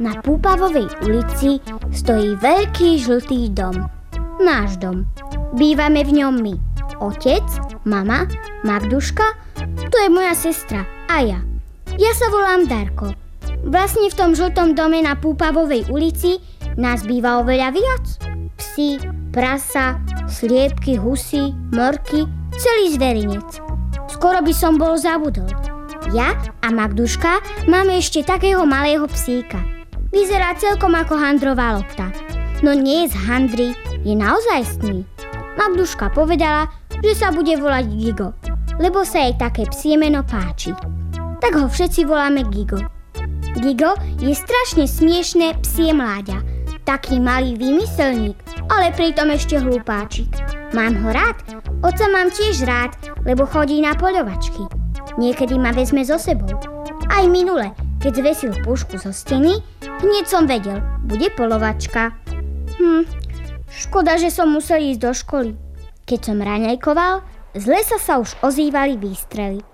Na Púpavovej ulici stojí veľký žltý dom. Náš dom. Bývame v ňom my. Otec, mama, Magduška, to je moja sestra a ja. Ja sa volám Darko. Vlastne v tom žltom dome na Púpavovej ulici nás býva oveľa viac. Psi, prasa, sliepky, husy, morky, celý zverinec. Skoro by som bol zabudol. Ja a Magduška máme ešte takého malého psíka. Vyzerá celkom ako handrová lopta. No nie je z handry, je naozajstný. Magduška povedala, že sa bude volať Gigo, lebo sa jej také psie meno páči. Tak ho všetci voláme Gigo. Gigo je strašne smiešné psie mláďa. Taký malý výmyselník, ale pritom ešte hlupáčik. Mám ho rád, otca mám tiež rád, lebo chodí na poľovačky. Niekedy ma vezme so sebou. Aj minule, keď zvesil pušku zo steny, hneď som vedel, bude poľovačka. Škoda, že som musel ísť do školy. Keď som raňajkoval, z lesa sa už ozývali výstrely.